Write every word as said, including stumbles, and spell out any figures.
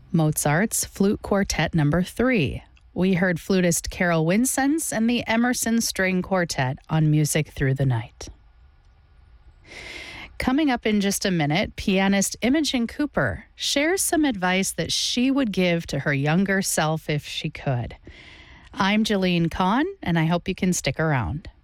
Mozart's Flute Quartet Number three. We heard flutist Carol Winsense and the Emerson String Quartet on Music Through the Night. Coming up in just a minute, pianist Imogen Cooper shares some advice that she would give to her younger self if she could. I'm Jillian Kahn, and I hope you can stick around.